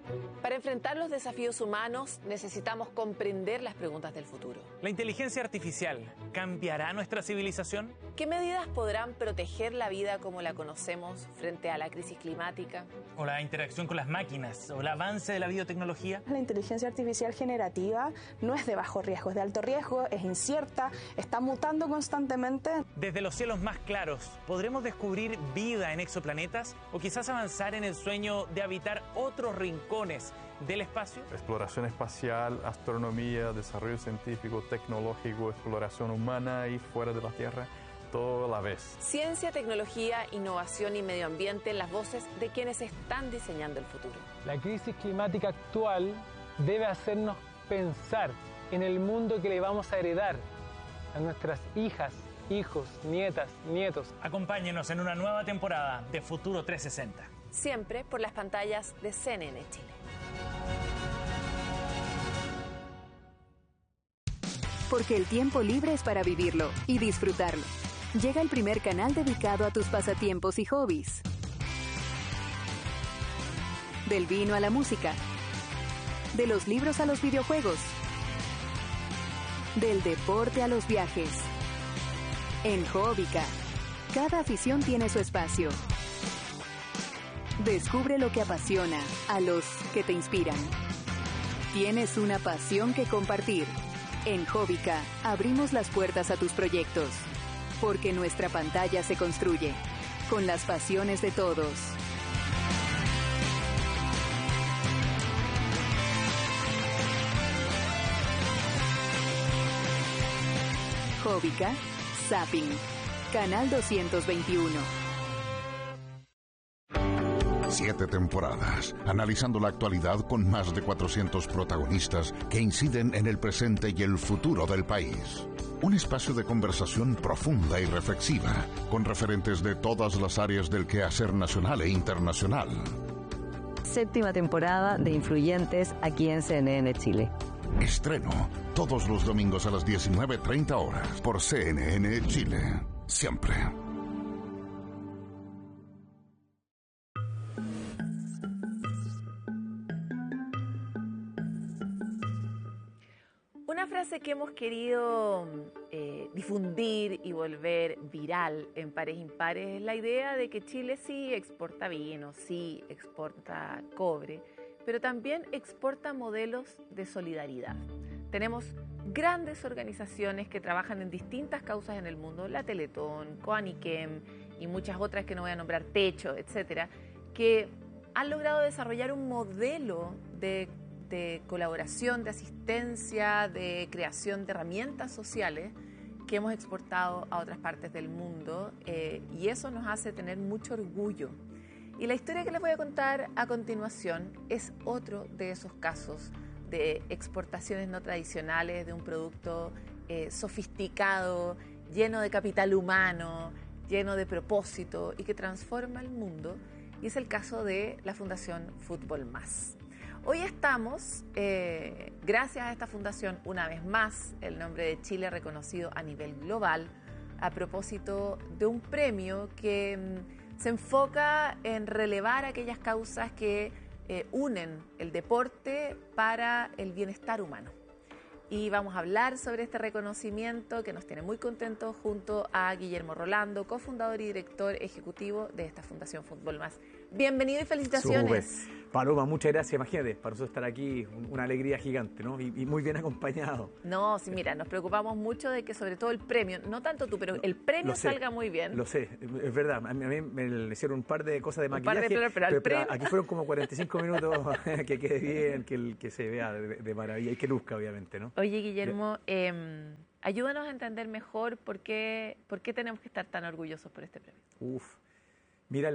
Para enfrentar los desafíos humanos necesitamos comprender las preguntas del futuro. ¿La inteligencia artificial cambiará nuestra civilización? ¿Qué medidas podrán proteger la vida como la conocemos frente a la crisis climática? ¿O la interacción con las máquinas? ¿O el avance de la biotecnología? La inteligencia artificial generativa no es de bajo riesgo, es de alto riesgo, es incierta, está mutando constantemente. Desde los cielos más claros, ¿podremos descubrir vida en exoplanetas? ¿O quizás avanzar en el sueño de habitar otros rincones del espacio? Exploración espacial, astronomía, desarrollo científico, tecnológico, exploración humana y fuera de la Tierra, todo a la vez. Ciencia, tecnología, innovación y medio ambiente en las voces de quienes están diseñando el futuro. La crisis climática actual debe hacernos pensar en el mundo que le vamos a heredar a nuestras hijas, hijos, nietas, nietos. Acompáñenos en una nueva temporada de Futuro 360. Siempre por las pantallas de CNN Chile. Porque el tiempo libre es para vivirlo y disfrutarlo. Llega el primer canal dedicado a tus pasatiempos y hobbies. Del vino a la música. De los libros a los videojuegos. Del deporte a los viajes. En Hobbica, cada afición tiene su espacio. Descubre lo que apasiona a los que te inspiran. Tienes una pasión que compartir. En Hobbica abrimos las puertas a tus proyectos, porque nuestra pantalla se construye con las pasiones de todos. Hobbica, Zapping, Canal 221. 7 temporadas, analizando la actualidad con más de 400 protagonistas que inciden en el presente y el futuro del país. Un espacio de conversación profunda y reflexiva, con referentes de todas las áreas del quehacer nacional e internacional. 7ª temporada de Influyentes aquí en CNN Chile. Estreno todos los domingos a las 19:30 horas por CNN Chile. Siempre. Una frase que hemos querido difundir y volver viral en Pares Impares es la idea de que Chile sí exporta vino, sí exporta cobre, pero también exporta modelos de solidaridad. Tenemos grandes organizaciones que trabajan en distintas causas en el mundo, la Teletón, Coaniquem y muchas otras que no voy a nombrar, Techo, etcétera, que han logrado desarrollar un modelo de colaboración, de asistencia, de creación de herramientas sociales que hemos exportado a otras partes del mundo y eso nos hace tener mucho orgullo. Y la historia que les voy a contar a continuación es otro de esos casos de exportaciones no tradicionales de un producto sofisticado, lleno de capital humano, lleno de propósito y que transforma el mundo, y es el caso de la Fundación Fútbol Más. Hoy estamos, gracias a esta fundación, una vez más, el nombre de Chile reconocido a nivel global, a propósito de un premio que se enfoca en relevar aquellas causas que unen el deporte para el bienestar humano. Y vamos a hablar sobre este reconocimiento que nos tiene muy contentos junto a Guillermo Rolando, cofundador y director ejecutivo de esta Fundación Fútbol Más. Bienvenido y felicitaciones. Paloma, muchas gracias. Imagínate, para nosotros estar aquí, una alegría gigante, ¿no? Y muy bien acompañado. No, sí, mira, nos preocupamos mucho de que sobre todo el premio, no tanto tú, pero el premio salga muy bien. Lo sé, es verdad. A mí me hicieron un par de cosas de maquillaje, pero aquí fueron como 45 minutos que quede bien, que se vea de maravilla y que luzca, obviamente, ¿no? Oye, Guillermo, ayúdanos a entender mejor por qué tenemos que estar tan orgullosos por este premio. Mira,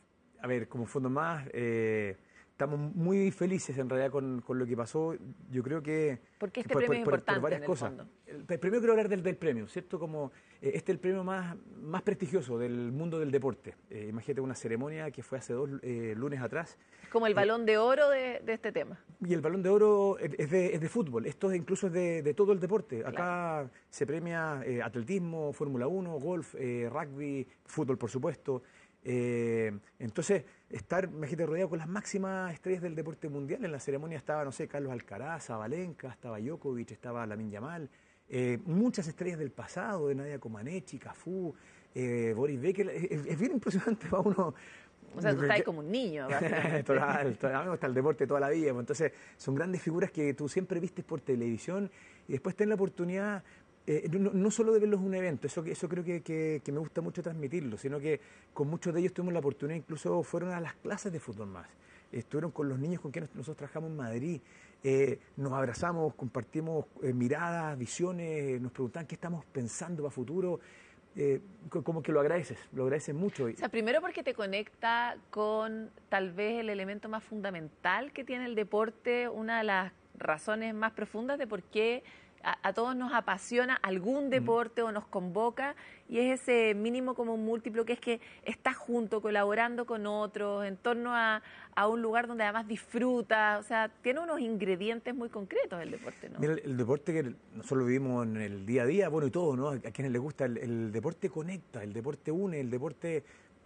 a ver, como Fondo Más, estamos muy felices en realidad con lo que pasó. Yo creo que... ¿Por qué este premio es importante por varias en el cosas. fondo? Primero quiero hablar del premio, ¿cierto? Como este es el premio más prestigioso del mundo del deporte. Imagínate una ceremonia que fue hace 2 lunes atrás. Como el Balón de Oro de este tema. Y el Balón de Oro es de fútbol, esto incluso es de todo el deporte. Acá Claro. se premia atletismo, Fórmula 1, golf, rugby, fútbol por supuesto. Entonces, estar, imagínate, rodeado con las máximas estrellas del deporte mundial. En la ceremonia estaba, no sé, Carlos Alcaraz, Sabalenka, estaba Djokovic, estaba Lamine Yamal, muchas estrellas del pasado, de Nadia Comaneci, Cafú, Boris Becker. Es bien impresionante para uno. O sea, tú estás ahí como un niño. Total, a mí me gusta el deporte toda la vida. Entonces, son grandes figuras que tú siempre vistes por televisión y después tenés la oportunidad, no solo de verlos en un evento, eso creo que me gusta mucho transmitirlo, sino que con muchos de ellos tuvimos la oportunidad, incluso fueron a las clases de Fútbol Más. Estuvieron con los niños con quienes nosotros trabajamos en Madrid, nos abrazamos, compartimos miradas, visiones, nos preguntaban qué estamos pensando para futuro. Como que lo agradeces mucho. O sea, primero porque te conecta con tal vez el elemento más fundamental que tiene el deporte, una de las razones más profundas de por qué a todos nos apasiona algún deporte o nos convoca, y es ese mínimo común múltiplo que es que estás junto, colaborando con otros, en torno a un lugar donde además disfrutas. O sea, tiene unos ingredientes muy concretos el deporte, ¿no? Mira, el deporte que nosotros lo vivimos en el día a día, bueno, y todo, ¿no? A quienes les gusta, el deporte conecta, el deporte une, el deporte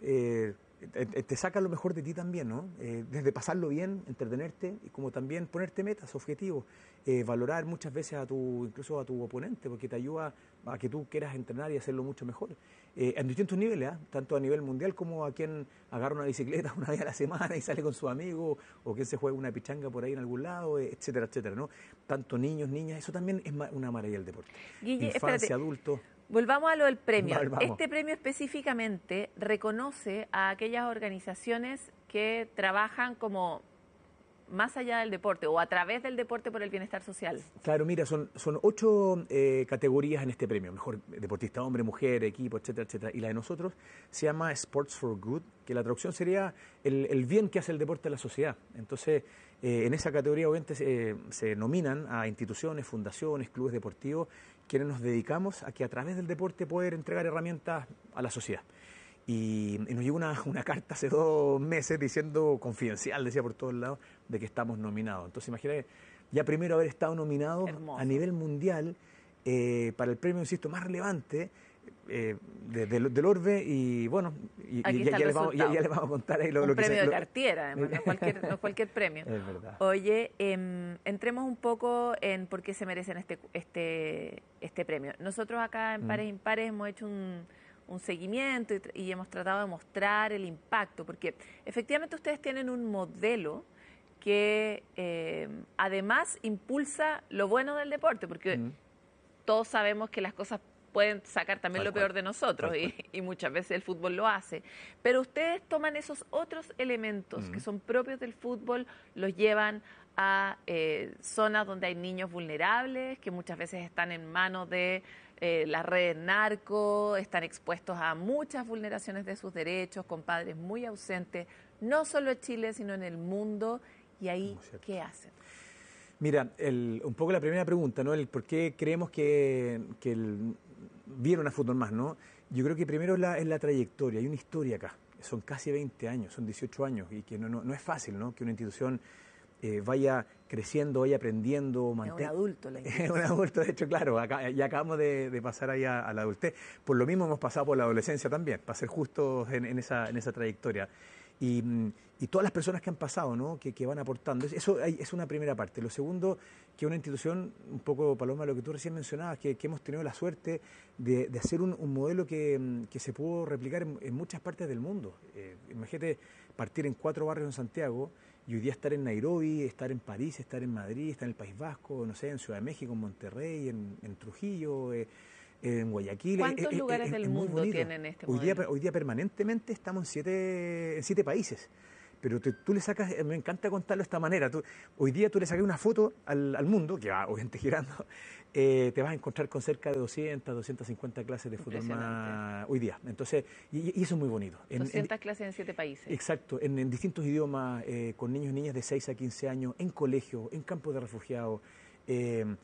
te saca lo mejor de ti también, ¿no? Desde pasarlo bien, entretenerte, y como también ponerte metas, objetivos, valorar muchas veces incluso a tu oponente, porque te ayuda a que tú quieras entrenar y hacerlo mucho mejor. En distintos niveles, tanto a nivel mundial como a quien agarra una bicicleta una vez a la semana y sale con su amigo, o quien se juega una pichanga por ahí en algún lado, etcétera, etcétera, ¿no? Tanto niños, niñas, eso también es una maravilla del deporte. Guille, infancia, espérate. Adultos. Volvamos a lo del premio. Vamos. Este premio específicamente reconoce a aquellas organizaciones que trabajan como más allá del deporte o a través del deporte por el bienestar social. Claro, mira, son 8 categorías en este premio. Mejor deportista hombre, mujer, equipo, etcétera, etcétera. Y la de nosotros se llama Sports for Good, que la traducción sería el bien que hace el deporte a la sociedad. Entonces, en esa categoría obviamente se nominan a instituciones, fundaciones, clubes deportivos, quienes nos dedicamos a que a través del deporte poder entregar herramientas a la sociedad. Y nos llegó una carta hace 2 meses diciendo, confidencial, decía por todos lados, de que estamos nominados. Entonces imagínate, ya primero haber estado nominados a nivel mundial para el premio, insisto, más relevante del Orbe, y bueno, ya les vamos a contar ahí lo un que premio de Cartier, además, no cualquier premio. Es verdad. Oye, entremos un poco en por qué se merecen este premio. Nosotros acá en Pares Impares hemos hecho un seguimiento y hemos tratado de mostrar el impacto, porque efectivamente ustedes tienen un modelo que además impulsa lo bueno del deporte, porque todos sabemos que las cosas pueden sacar también lo peor de nosotros, y muchas veces el fútbol lo hace. Pero ustedes toman esos otros elementos que son propios del fútbol, los llevan a zonas donde hay niños vulnerables, que muchas veces están en manos de las redes narco, están expuestos a muchas vulneraciones de sus derechos, con padres muy ausentes, no solo en Chile, sino en el mundo. ¿Y ahí qué hacen? Mira, un poco la primera pregunta, ¿no? El por qué creemos que vieron a Fútbol Más, ¿no? Yo creo que primero es la trayectoria, hay una historia acá. Son casi 20 años, son 18 años, y que no es fácil, ¿no? Que una institución vaya creciendo, vaya aprendiendo. Es un adulto la institución. Es un adulto, de hecho, claro, ya acabamos de pasar ahí a la adultez. Por lo mismo hemos pasado por la adolescencia también, para ser justos en esa trayectoria. Y todas las personas que han pasado, ¿no? que van aportando. Eso es una primera parte. Lo segundo, que una institución, un poco, Paloma, lo que tú recién mencionabas, que hemos tenido la suerte de hacer un modelo que se pudo replicar en muchas partes del mundo. Imagínate partir en 4 barrios en Santiago y hoy día estar en Nairobi, estar en París, estar en Madrid, estar en el País Vasco, no sé, en Ciudad de México, en Monterrey, en Trujillo, en Guayaquil. ¿Cuántos lugares del mundo tienen este modelo? Hoy día permanentemente estamos en 7 países. Pero tú le sacas, me encanta contarlo de esta manera, hoy día tú le sacas una foto al mundo, que va obviamente girando, te vas a encontrar con cerca de 250 clases de fútbol más hoy día. Entonces, y eso es muy bonito. 200 clases en 7 países. Exacto, en distintos idiomas, con niños y niñas de 6 a 15 años, en colegios, en campos de refugiados, en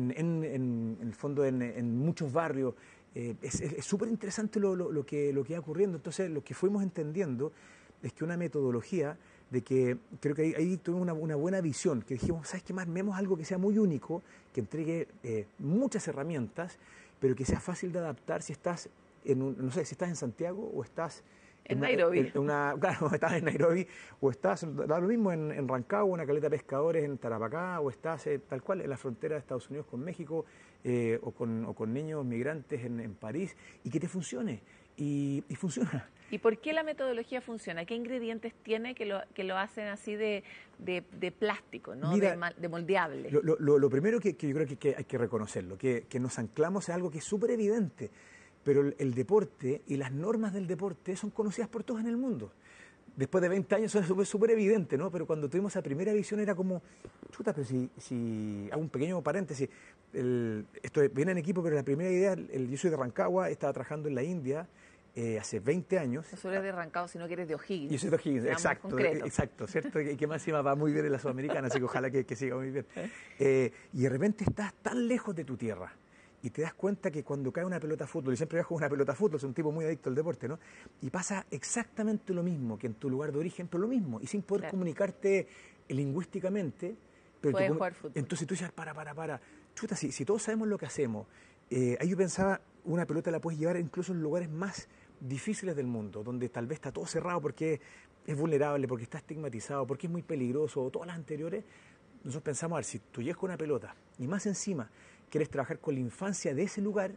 el fondo en muchos barrios. Es súper interesante lo que va ocurriendo. Entonces, lo que fuimos entendiendo es que una metodología de que creo que ahí tuvimos una buena visión, que dijimos, ¿sabes qué más? Armemos algo que sea muy único, que entregue muchas herramientas, pero que sea fácil de adaptar si estás si estás en Santiago o estás En Nairobi. Claro, estás en Nairobi o estás, da lo mismo en Rancagua, una caleta de pescadores en Tarapacá, o estás tal cual en la frontera de Estados Unidos con México, o con niños migrantes en París, y que te funcione. Y funciona. ¿Y por qué la metodología funciona? ¿Qué ingredientes tiene que lo hacen así de plástico, ¿no? Mira, de moldeable? Lo primero que yo creo que hay que reconocerlo, que nos anclamos a algo que es súper evidente, pero el deporte y las normas del deporte son conocidas por todos en el mundo. Después de 20 años eso es súper evidente, ¿no? Pero cuando tuvimos esa primera visión era como, chuta, pero si hago un pequeño paréntesis, esto viene en equipo, pero la primera idea, yo soy de Rancagua, estaba trabajando en la India hace 20 años. No solo eres de Rancagua, sino que eres de O'Higgins. Yo soy de O'Higgins, exacto, ¿cierto? Y que más encima va muy bien en la Sudamericana, así que ojalá que siga muy bien. Y de repente estás tan lejos de tu tierra, y te das cuenta que cuando cae una pelota de fútbol, y siempre viajo con una pelota de fútbol, soy un tipo muy adicto al deporte, ¿no? Y pasa exactamente lo mismo que en tu lugar de origen, pero lo mismo, y sin poder comunicarte lingüísticamente. Pero puedes jugar fútbol. Entonces tú dices, para. Chuta, si todos sabemos lo que hacemos, ahí yo pensaba, una pelota la puedes llevar incluso en lugares más difíciles del mundo, donde tal vez está todo cerrado porque es vulnerable, porque está estigmatizado, porque es muy peligroso, o todas las anteriores. Nosotros pensamos, a ver, si tú llegas con una pelota, y más encima quieres trabajar con la infancia de ese lugar.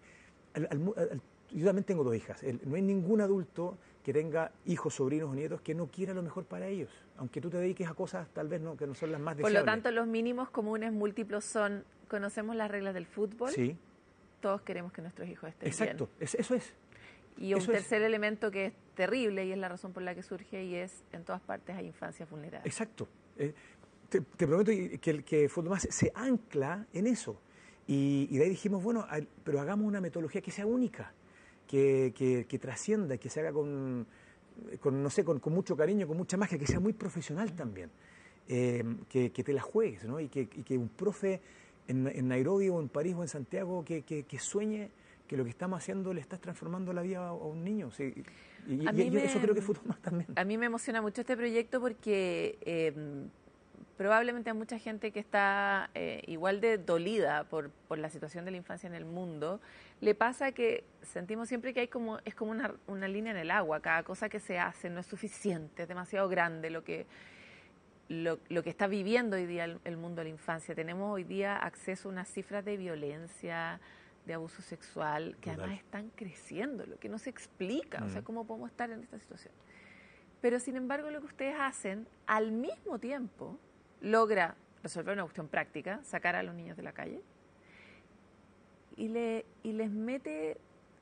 Yo también tengo 2 hijas. No hay ningún adulto que tenga hijos, sobrinos o nietos que no quiera lo mejor para ellos, aunque tú te dediques a cosas tal vez que no son las más deseables. Por lo tanto, los mínimos comunes múltiplos son, conocemos las reglas del fútbol, sí. Todos queremos que nuestros hijos estén Exacto, bien. Eso es. Y un tercer elemento que es terrible, y es la razón por la que surge, y es, en todas partes hay infancias vulnerables. Exacto. Te prometo que Fútbol Más se ancla en eso. Y de ahí dijimos, bueno, pero hagamos una metodología que sea única, que trascienda, que se haga con mucho cariño, con mucha magia, que sea muy profesional también, que te la juegues, ¿no? Y que un profe en Nairobi o en París o en Santiago que sueñe que lo que estamos haciendo le estás transformando la vida a un niño. ¿Sí? Y eso creo que Fútbol Más también. A mí me emociona mucho este proyecto porque probablemente hay mucha gente que está igual de dolida por la situación de la infancia en el mundo. Le pasa que sentimos siempre que es como una línea en el agua. Cada cosa que se hace no es suficiente, es demasiado grande lo que está viviendo hoy día el mundo de la infancia. Tenemos hoy día acceso a unas cifras de violencia, de abuso sexual, que además están creciendo, lo que no se explica. O sea, ¿cómo podemos estar en esta situación? Pero, sin embargo, lo que ustedes hacen, al mismo tiempo, logra resolver una cuestión práctica, sacar a los niños de la calle, y les mete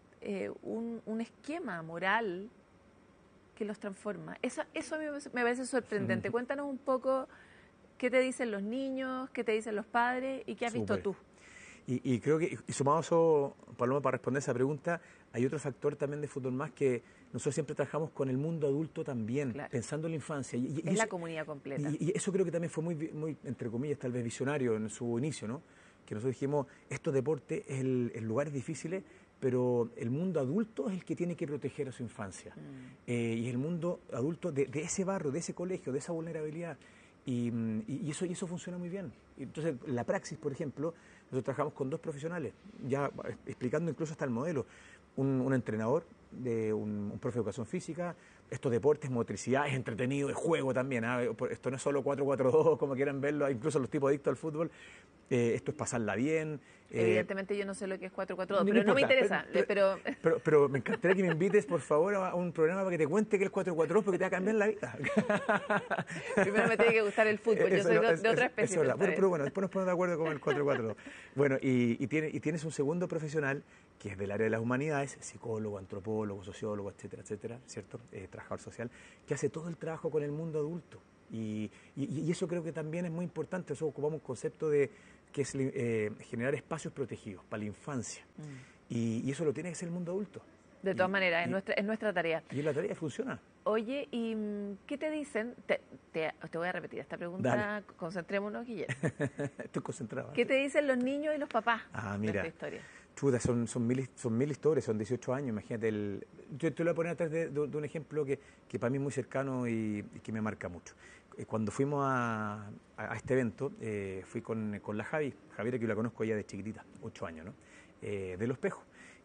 un esquema moral que los transforma. Eso a mí me parece sorprendente. Cuéntanos un poco qué te dicen los niños, qué te dicen los padres y qué has visto tú. Y creo que, y sumado a eso, Paloma, para responder esa pregunta, hay otro factor también de Fútbol Más, que nosotros siempre trabajamos con el mundo adulto también, claro, pensando en la infancia. Es la comunidad completa. Y eso creo que también fue muy, entre comillas, tal vez visionario en su inicio, ¿no? Que nosotros dijimos, estos deportes es el lugares difíciles, pero el mundo adulto es el que tiene que proteger a su infancia. Y es el mundo adulto de ese barrio, de ese colegio, de esa vulnerabilidad. Y eso funciona muy bien. Entonces, la praxis, por ejemplo, nosotros trabajamos con 2 profesionales, ya explicando incluso hasta el modelo. Un entrenador, un profe de educación física, estos deportes, motricidad, es entretenido, es juego también. Esto no es solo 4-4-2, como quieran verlo, incluso los tipos adictos al fútbol. Esto es pasarla bien. Evidentemente yo no sé lo que es 4-4-2, pero no me interesa. Pero me encantaría que me invites, por favor, a un programa para que te cuente que es 4-4-2, porque te va a cambiar la vida. Primero me tiene que gustar el fútbol, yo soy de otra especie. Pero bueno, después nos ponemos de acuerdo con el 4-4-2. Bueno, y tienes un segundo profesional que es del área de las humanidades, psicólogo, antropólogo, sociólogo, etcétera, ¿cierto? Trabajador social, que hace todo el trabajo con el mundo adulto. Y eso creo que también es muy importante. Nosotros ocupamos un concepto que es generar espacios protegidos para la infancia. Y eso lo tiene que hacer el mundo adulto. De todas maneras, es nuestra tarea. Y la tarea funciona. Oye, ¿y qué te dicen? Te voy a repetir esta pregunta. Dale. Concentrémonos, Guillermo. Estoy concentrado. ¿Qué te dicen los niños y los papás de esta historia? Chuta, son mil historias, son 18 años, imagínate. Yo te lo voy a poner atrás de un ejemplo que para mí es muy cercano y que me marca mucho. Cuando fuimos a este evento, fui con la Javiera, que yo la conozco ya de chiquitita, 8 años, ¿no? De Los Espejos.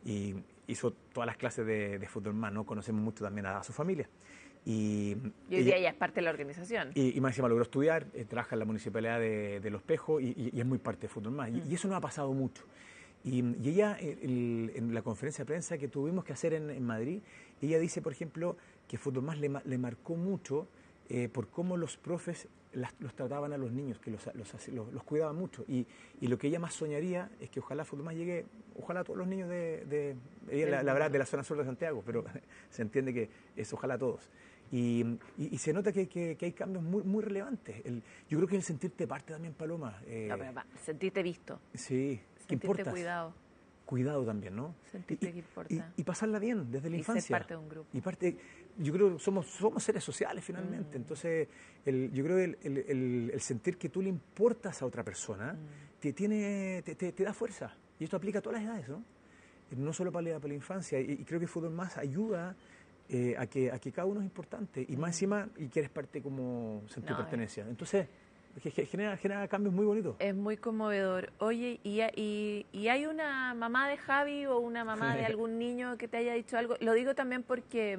y hizo todas las clases de fútbol más, ¿no? Conocemos mucho también a su familia. Y hoy día ella es parte de la organización. Y más encima logró estudiar, trabaja en la municipalidad de Los Pejos y es muy parte de Fútbol Más. Y eso nos ha pasado mucho. Y ella, en la conferencia de prensa que tuvimos que hacer en Madrid, ella dice, por ejemplo, que Fútbol Más le marcó mucho por cómo los profes los trataban a los niños, que los cuidaban mucho. Y lo que ella más soñaría es que ojalá Fútbol Más llegue, ojalá a todos los niños ella, la verdad, de la zona sur de Santiago, pero se entiende que es ojalá a todos. Y se nota que hay cambios muy, muy relevantes. Yo creo que el sentirte parte también, Paloma. Sentirte visto. Sí. Sentirte cuidado. Cuidado también, ¿no? Sentirte que importa. Y pasarla bien desde la infancia. Ser parte de un grupo. Yo creo que somos seres sociales finalmente. Entonces, yo creo que el sentir que tú le importas a otra persona te da fuerza. Y esto aplica a todas las edades, ¿no? No solo para la infancia. Y creo que Fútbol Más ayuda a que cada uno es importante. Y más encima, y que eres parte como sentir pertenencia. Entonces, genera cambios muy bonitos. Es muy conmovedor. Oye, ¿y hay una mamá de Javi o una mamá de algún niño que te haya dicho algo? Lo digo también porque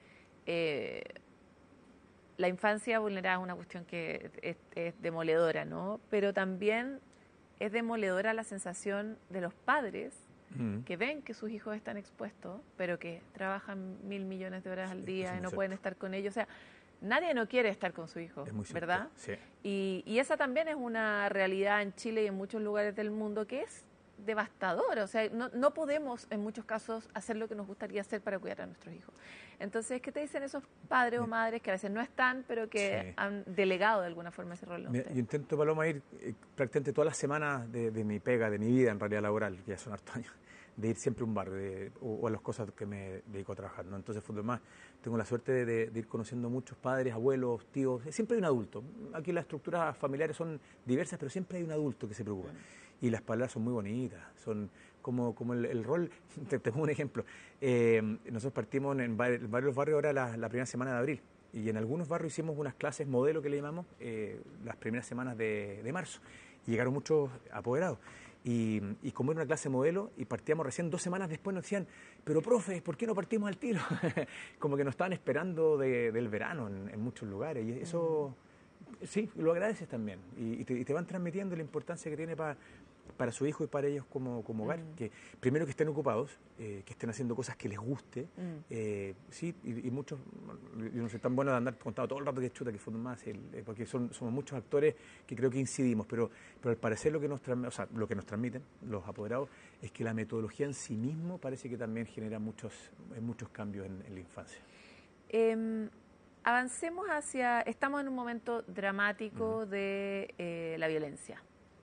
la infancia vulnerada es una cuestión que es demoledora, ¿no? Pero también es demoledora la sensación de los padres que ven que sus hijos están expuestos, pero que trabajan 1.000 millones de horas al día y no pueden estar con ellos. O sea, nadie no quiere estar con su hijo, ¿verdad? Sí. Y esa también es una realidad en Chile y en muchos lugares del mundo que es devastadora. O sea, no podemos en muchos casos hacer lo que nos gustaría hacer para cuidar a nuestros hijos. Entonces, ¿qué te dicen esos padres o madres que a veces no están, pero que han delegado de alguna forma ese rol? Yo intento, Paloma, ir prácticamente todas las semanas de mi pega, de mi vida en realidad laboral, que ya son hartos años, de ir siempre a un bar o a las cosas que me dedico a trabajar, ¿no? Entonces, Fútbol Más, tengo la suerte de ir conociendo muchos padres, abuelos, tíos. Siempre hay un adulto. Aquí las estructuras familiares son diversas, pero siempre hay un adulto que se preocupa. Y las palabras son muy bonitas, son como el rol. Te pongo un ejemplo. Nosotros partimos en varios barrios ahora la primera semana de abril. Y en algunos barrios hicimos unas clases modelo que le llamamos las primeras semanas de marzo. Y llegaron muchos apoderados. Y como era una clase modelo, y partíamos recién 2 semanas después, nos decían, pero profe, ¿por qué no partimos al tiro? Como que nos estaban esperando del verano en muchos lugares. Y eso, sí, lo agradeces también. Y te van transmitiendo la importancia que tiene para su hijo y para ellos como hogar. Que primero que estén ocupados, que estén haciendo cosas que les guste. Sí, y muchos, yo no soy tan bueno de andar contando todo el rato que chuta que Fútbol Más, porque somos muchos actores que creo que incidimos, pero al parecer lo que nos transmiten los apoderados es que la metodología en sí mismo parece que también genera muchos cambios en la infancia. Avancemos estamos en un momento dramático de la violencia.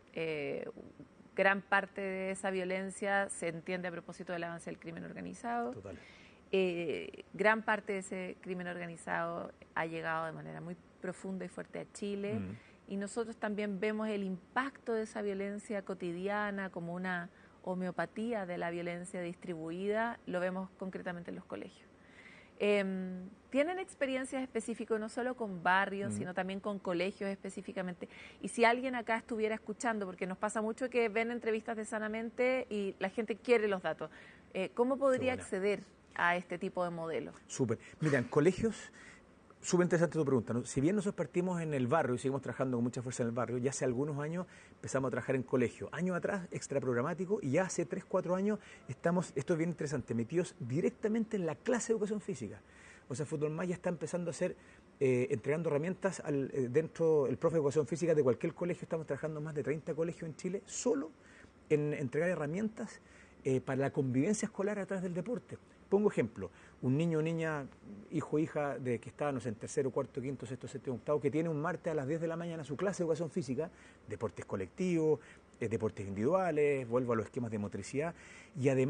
Gran parte de esa violencia se entiende a propósito del avance del crimen organizado. Total. Gran parte de ese crimen organizado ha llegado de manera muy profunda y fuerte a Chile. Y nosotros también vemos el impacto de esa violencia cotidiana como una homeopatía de la violencia distribuida. Lo vemos concretamente en los colegios. ¿Tienen experiencias específicas no solo con barrios, sino también con colegios específicamente? Y si alguien acá estuviera escuchando, porque nos pasa mucho que ven entrevistas de Sanamente y la gente quiere los datos, ¿cómo podría acceder a este tipo de modelos? Súper. Mira, en colegios, súper interesante tu pregunta, ¿no? Si bien nosotros partimos en el barrio y seguimos trabajando con mucha fuerza en el barrio, ya hace algunos años empezamos a trabajar en colegio. Años atrás, extraprogramático, y ya hace 3, 4 años estamos, esto es bien interesante, metidos directamente en la clase de educación física. O sea, Fútbol Más ya está empezando a hacer, entregando herramientas dentro del profe de educación física de cualquier colegio. Estamos trabajando en más de 30 colegios en Chile, solo en entregar herramientas para la convivencia escolar a través del deporte. Pongo ejemplo, un niño o niña, hijo o hija de que está, no sé, en tercero, cuarto, quinto, sexto, séptimo, octavo, que tiene un martes a las 10 de la mañana su clase de educación física, deportes colectivos, deportes individuales, vuelvo a los esquemas de motricidad, y además